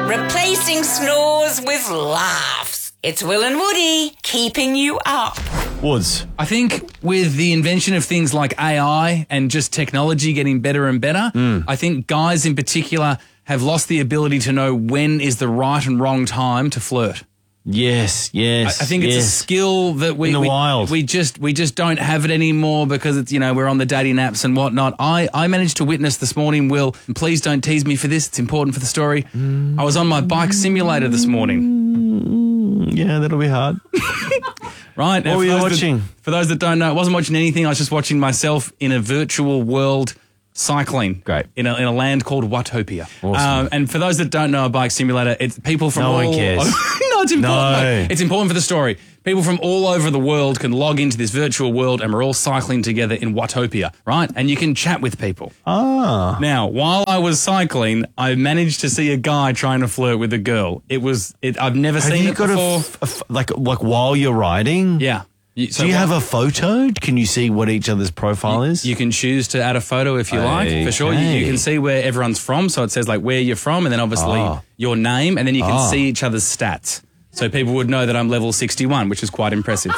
Replacing snores with laughs. It's Will and Woody keeping you up. Woods. I think with the invention of things like AI and just technology getting better and better, I think guys in particular have lost the ability to know when is the right and wrong time to flirt. Yes. I think it's a skill that we just don't have it anymore because it's, we're on the dating apps and whatnot. I managed to witness this morning, Will, and please don't tease me for this, it's important for the story. I was on my bike simulator this morning. Yeah, that'll be hard. Right. What were you watching? For those that don't know, I wasn't watching anything. I was just watching myself in a virtual world cycling. Great. In a land called Watopia. Awesome. And for those that don't know a bike simulator, it's people from No one cares. No, it's important. No. It's important for the story. People from all over the world can log into this virtual world and we're all cycling together in Watopia, right? And you can chat with people. Ah. Now, while I was cycling, I managed to see a guy trying to flirt with a girl. I've never seen it before. Like while you're riding? Yeah. Do you have a photo? Can you see what each other's profile is? You can choose to add a photo if you like, for sure. You can see where everyone's from. So it says like where you're from and then obviously your name and then you can see each other's stats. So people would know that I'm level 61, which is quite impressive.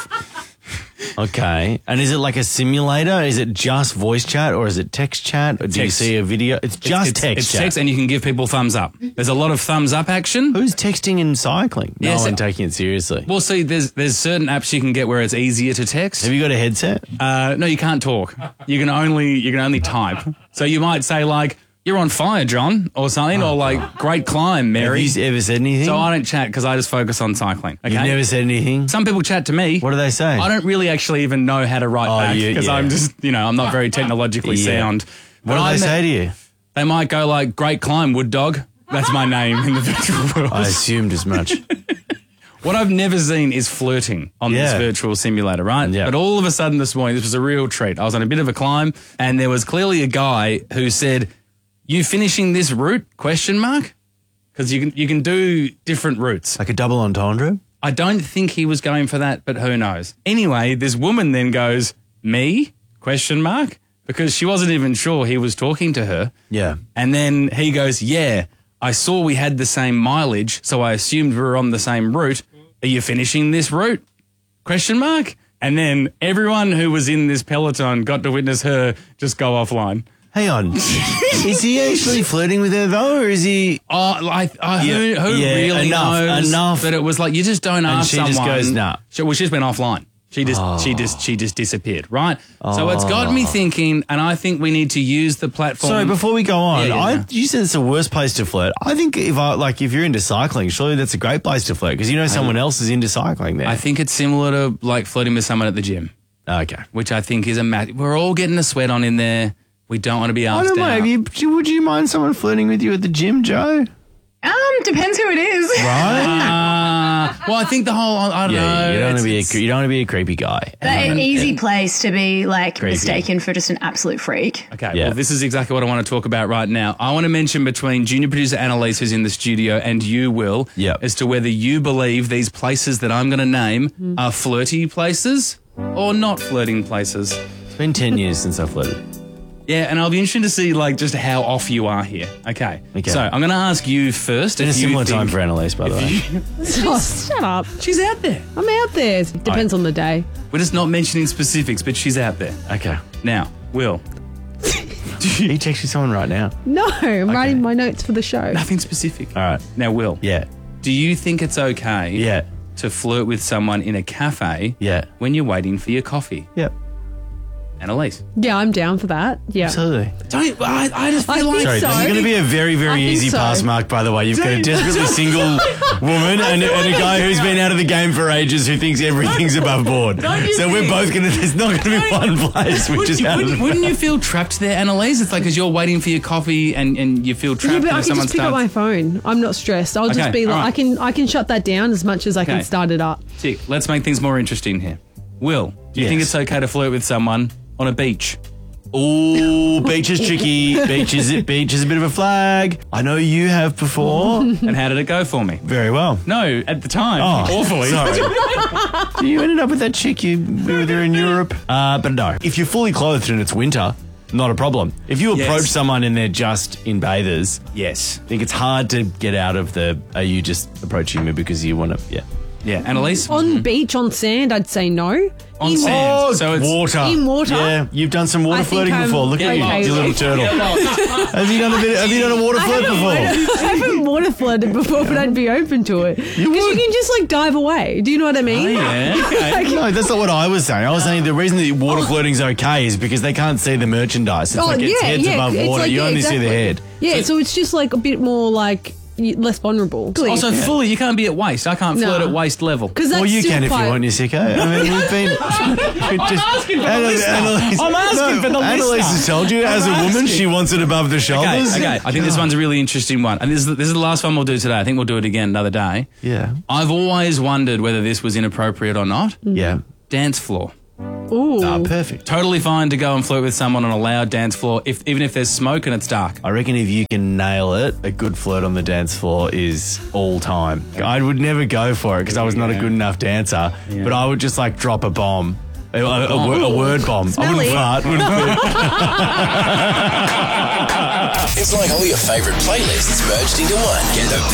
Okay. And is it like a simulator? Is it just voice chat or is it text chat? Or do you see a video? It's just text It's chat. text and you can give people thumbs up. There's a lot of thumbs up action. Who's texting and cycling? No Yes, one taking it seriously. Well, see, there's certain apps you can get where it's easier to text. Have you got a headset? No, you can't talk. You can only type. So you might say like, "You're on fire, John," or something, or like, "Great climb, Mary." Have you ever said anything? So I don't chat because I just focus on cycling. Okay? You've never said anything? Some people chat to me. What do they say? I don't really actually even know how to write back because I'm just, I'm not very technologically sound. What do they say to you? They might go like, "Great climb, Wood Dog." That's my name in the virtual world. I assumed as much. What I've never seen is flirting on this virtual simulator, right? Yeah. But all of a sudden this morning, this was a real treat. I was on a bit of a climb and there was clearly a guy who said, "You finishing this route? ? Because you can do different routes." Like a double entendre? I don't think he was going for that, but who knows? Anyway, this woman then goes, "Me? ? Because she wasn't even sure he was talking to her. Yeah. And then he goes, "Yeah, I saw we had the same mileage, so I assumed we were on the same route. Are you finishing this route? ? And then everyone who was in this peloton got to witness her just go offline. Hang on. Is he actually flirting with her though, or is he? Who really knows? Enough. But it was like you just don't ask someone. And she just goes, nah. She just went offline. She just disappeared, right? So it's got me thinking, and I think we need to use the platform. Sorry, before we go on, you said it's the worst place to flirt. I think if you're into cycling, surely that's a great place to flirt because someone else is into cycling there. I think it's similar to like flirting with someone at the gym. Okay. Which I think is we're all getting a sweat on in there. We don't want to be asked out. I don't know. Would you mind someone flirting with you at the gym, Joe? Depends who it is. Right? Well, I think the whole, I don't know. You don't want to be a creepy guy. An easy place to be mistaken for just an absolute freak. Okay, well, this is exactly what I want to talk about right now. I want to mention between junior producer Annalise, who's in the studio, and you, Will, as to whether you believe these places that I'm going to name are flirty places or not flirting places. It's been 10 years since I flirted. Yeah, and I'll be interested to see just how off you are here. Okay. So I'm going to ask you first. It's a similar time for Annalise, by the way. Shut up. She's out there. I'm out there. Depends on the day. We're just not mentioning specifics, but she's out there. Okay. Now, Will. Are you texting someone right now? No, I'm writing my notes for the show. Nothing specific. All right. Now, Will. Yeah. Do you think it's okay to flirt with someone in a cafe when you're waiting for your coffee? Yep. Annalise? Yeah, I'm down for that. Yeah. Absolutely. I just feel like... Sorry, this is going to be a very, very easy pass mark, by the way. You've got a desperately single woman and a guy who's been out of the game for ages who thinks everything's above board. So we're both going to... There's not going to be one place which is out of the Wouldn't you feel trapped there, Annalise? It's like because you're waiting for your coffee and you feel trapped. Yeah, but I and can someone just pick up my phone. I'm not stressed. I'll just be like, I can shut that down as much as I can start it up. Tick. Let's make things more interesting here. Will, do you think it's okay to flirt with someone on a beach? Ooh, beach is tricky. Beach is a bit of a flag. I know you have before. And how did it go for me? Very well. No, at the time. Awfully. Sorry. You ended up with that chick you were there in Europe. But no, if you're fully clothed and it's winter, not a problem. If you approach someone and they're just in bathers, yes, I think it's hard to get out of the, are you just approaching me because you want to, Yeah, Annalise? On beach, on sand, I'd say no. On sand. Oh, so it's water. In water? Yeah, you've done some water flirting before. Look at okay you little turtle. Have you done a water flirt before? I haven't water flirted before, but I'd be open to it. Because you can just like dive away. Do you know what I mean? Oh, yeah. Okay. No, that's not what I was saying. I was saying the reason that water flirting's okay is because they can't see the merchandise. It's its head's above water. Like, you only see the head. Yeah, so it's just like a bit more like less vulnerable. Also, fully, you can't be at waist. I can't flirt at waist level. Well, you can if you want, you sicko. I mean, we've been... I'm asking for the listener. I'm asking for the listener. Annalise has told you, as a woman, she wants it above the shoulders. Okay. I think this one's a really interesting one. And this is the last one we'll do today. I think we'll do it again another day. Yeah. I've always wondered whether this was inappropriate or not. Yeah. Dance floor. Ooh. Oh, perfect. Totally fine to go and flirt with someone on a loud dance floor, even if there's smoke and it's dark. I reckon if you can nail it, a good flirt on the dance floor is all time. I would never go for it because I was not a good enough dancer, but I would just like drop a bomb. A word bomb. Smelly. I wouldn't fart. It's like all your favourite playlists merged into one. Get the